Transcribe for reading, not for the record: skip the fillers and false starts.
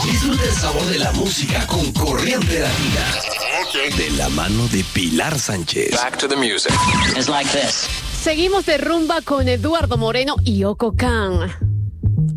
Disfruta el sabor de la música con Corriente Latina. De la mano de Pilar Sánchez. Back to the music. It's like this. Seguimos de rumba con Eduardo Moreno y Yoko Kan.